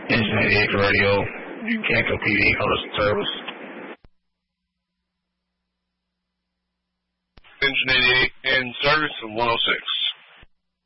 Engine 88 for radio. Canco PD, call service. Engine 88 in service of 106.